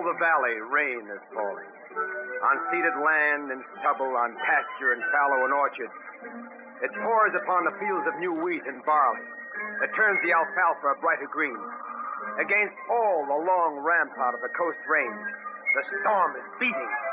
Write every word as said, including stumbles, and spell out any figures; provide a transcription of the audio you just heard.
the valley, rain is falling. On seeded land and stubble, on pasture and fallow and orchard. It pours upon the fields of new wheat and barley. It turns the alfalfa a brighter green. Against all the long rampart of the coast range, the storm is beating.